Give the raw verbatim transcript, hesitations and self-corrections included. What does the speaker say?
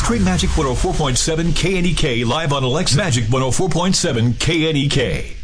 Stream Magic one oh four point seven K N E K live on Alexa. Magic one oh four point seven K N E K.